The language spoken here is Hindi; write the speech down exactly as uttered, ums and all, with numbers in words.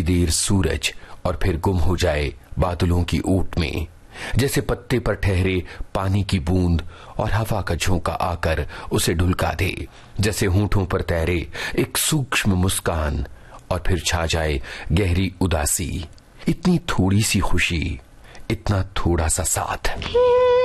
देर सूरज और फिर गुम हो जाए बादलों की ऊट में, जैसे पत्ते पर ठहरे पानी की बूंद और हवा का झोंका आकर उसे ढुलका दे, जैसे होंठों पर तैरे एक सूक्ष्म मुस्कान और फिर छा जाए गहरी उदासी। इतनी थोड़ी सी खुशी, इतना थोड़ा सा साथ।